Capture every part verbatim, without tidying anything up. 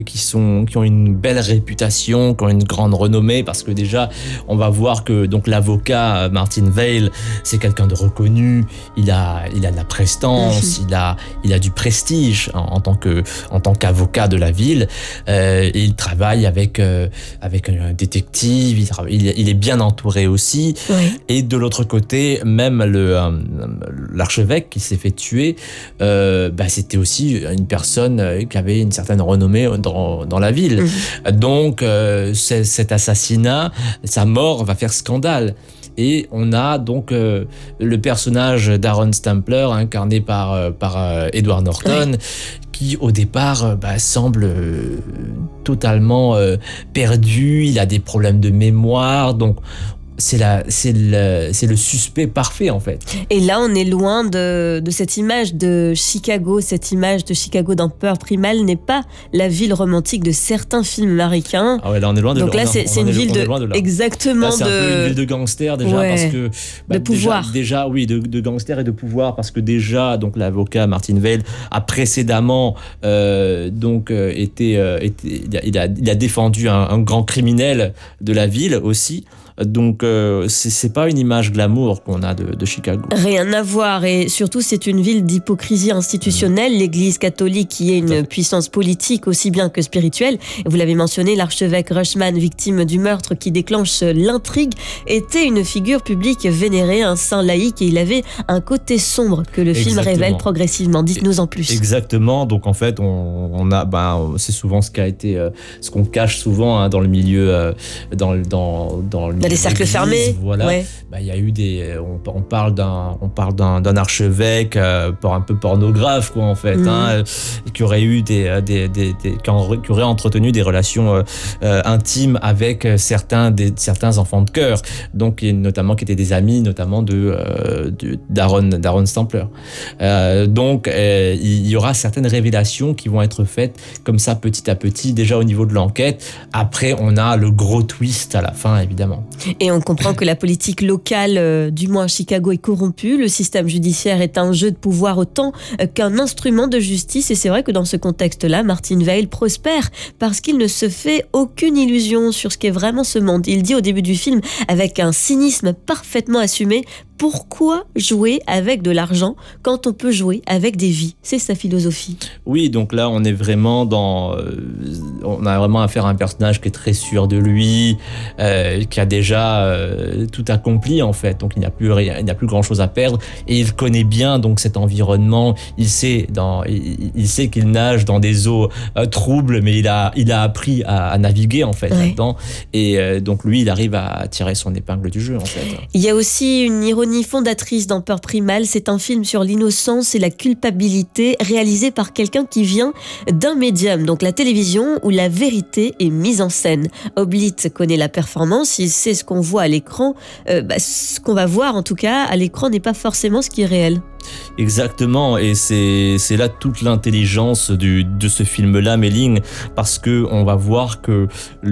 qui sont qui ont une belle réputation, qui ont une grande renommée, parce que déjà on va voir que donc l'avocat Martin Vale, c'est quelqu'un de reconnu, il a il a de la prestance, mmh. il a il a du prestige en, en tant que en tant qu'avocat de la ville, euh, et il travaille avec euh, avec un détective, il, travaille, il, il est bien entouré aussi. Oui. Et de l'autre côté, même le euh, l'archevêque qui s'est fait tuer, euh, bah c'était aussi une personne qui avait une certaine renommée dans Dans, dans la ville. Mmh. Donc, euh, cet assassinat, sa mort va faire scandale. Et on a donc euh, le personnage d'Aaron Stampler, incarné par, euh, par euh, Edward Norton, ouais. qui au départ euh, bah, semble euh, totalement euh, perdu, il a des problèmes de mémoire, donc c'est, la, c'est, le, c'est le suspect parfait en fait. Et là on est loin de, de cette image de Chicago, cette image de Chicago dans Peur Primal n'est pas la ville romantique de certains films américains. Ah ouais, là on est loin de Donc là, là c'est, c'est une ville de, de exactement là, c'est de... un peu une ville de gangsters déjà, ouais, parce que bah, de pouvoir. Déjà, déjà oui, de, de gangsters et de pouvoir, parce que déjà donc l'avocat Martin Vale a précédemment euh, donc euh, été, euh, été il, a, il, a, il a défendu un, un grand criminel de la ville aussi. Donc, euh, c'est, c'est pas une image glamour qu'on a de, de Chicago. Rien à voir. Et surtout, c'est une ville d'hypocrisie institutionnelle. Mmh. L'Église catholique qui est une puissance politique aussi bien que spirituelle. Et vous l'avez mentionné, l'archevêque Rushman, victime du meurtre qui déclenche l'intrigue, était une figure publique vénérée, un saint laïque. Et il avait un côté sombre que le film Exactement. révèle progressivement. Dites-nous en plus. Exactement. Donc, en fait, on, on a, ben, c'est souvent ce qui a été, euh, ce qu'on cache souvent hein, dans le milieu, euh, dans, dans, dans le milieu des cercles fermés, voilà. Ouais. Bah, il y a eu des, on, on parle d'un, on parle d'un, d'un archevêque euh, un peu pornographe, quoi, en fait, mmh. hein, qui aurait eu des, des, des, des qui, en, qui aurait entretenu des relations euh, euh, intimes avec certains, des, certains enfants de chœur, donc notamment qui étaient des amis, notamment de, euh, de d'Aaron, d'Aaron Stampler. Euh, donc, euh, il y aura certaines révélations qui vont être faites comme ça, petit à petit, déjà au niveau de l'enquête. Après, on a le gros twist à la fin, évidemment. Et on comprend que la politique locale, euh, du moins à Chicago, est corrompue. Le système judiciaire est un jeu de pouvoir autant euh, qu'un instrument de justice. Et c'est vrai que dans ce contexte-là, Martin Vale prospère parce qu'il ne se fait aucune illusion sur ce qu'est vraiment ce monde. Il dit au début du film, avec un cynisme parfaitement assumé, pourquoi jouer avec de l'argent quand on peut jouer avec des vies? C'est sa philosophie. Oui, donc là, on est vraiment dans... Euh, on a vraiment affaire à un personnage qui est très sûr de lui, euh, qui a déjà euh, tout accompli, en fait. Donc, il n'y a plus rien, il n'y a plus grand-chose à perdre. Et il connaît bien donc cet environnement. Il sait, dans, il, il sait qu'il nage dans des eaux euh, troubles, mais il a, il a appris à, à naviguer, en fait, ouais. là-dedans. Et euh, donc, lui, il arrive à tirer son épingle du jeu, en fait. Il y a aussi une ironie fondatrice dans Peur Primal, c'est un film sur l'innocence et la culpabilité réalisé par quelqu'un qui vient d'un médium, donc la télévision où la vérité est mise en scène. Oblit connaît la performance, il sait ce qu'on voit à l'écran, euh, bah, ce qu'on va voir en tout cas à l'écran n'est pas forcément ce qui est réel. Exactement, et c'est, c'est là toute l'intelligence du, de ce film-là, Melling, parce que on va voir que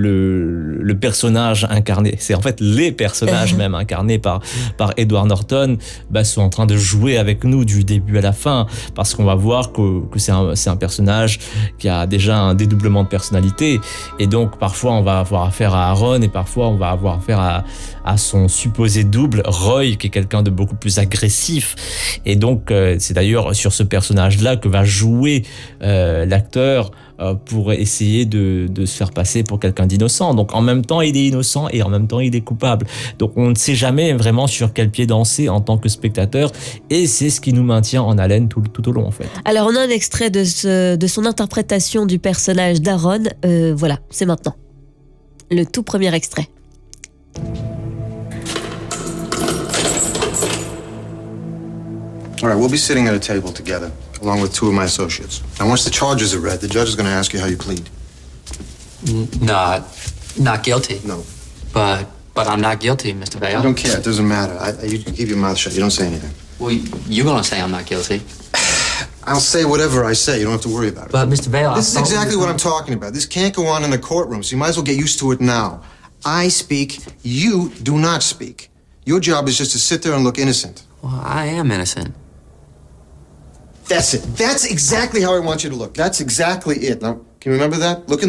le, le personnage incarné, c'est en fait les personnages même incarnés par, par Edward Norton, bah, sont en train de jouer avec nous du début à la fin, parce qu'on va voir que, que c'est, un, c'est un personnage qui a déjà un dédoublement de personnalité, et donc parfois on va avoir affaire à Aaron, et parfois on va avoir affaire à, à son supposé double, Roy, qui est quelqu'un de beaucoup plus agressif, et donc euh, c'est d'ailleurs sur ce personnage-là que va jouer euh, l'acteur euh, pour essayer de, de se faire passer pour quelqu'un d'innocent. Donc en même temps il est innocent et en même temps il est coupable. Donc on ne sait jamais vraiment sur quel pied danser en tant que spectateur, et c'est ce qui nous maintient en haleine tout, tout au long en fait. Alors on a un extrait de, ce, de son interprétation du personnage d'Aaron, euh, voilà, c'est maintenant. Le tout premier extrait. All right, we'll be sitting at a table together, along with two of my associates. Now, once the charges are read, the judge is going to ask you how you plead. Not, not guilty. No. But, but I'm not guilty, Mister Vale. I don't care. It doesn't matter. I, I, you keep your mouth shut. You don't say anything. Well, you're going to say I'm not guilty. I'll say whatever I say. You don't have to worry about it. But, Mister Vale, This I is exactly what I'm talking about. This can't go on in the courtroom, so you might as well get used to it now. I speak. You do not speak. Your job is just to sit there and look innocent. Well, I am innocent. That's it. That's exactly how I want you to look. That's exactly it. Now, Can you remember that? Look in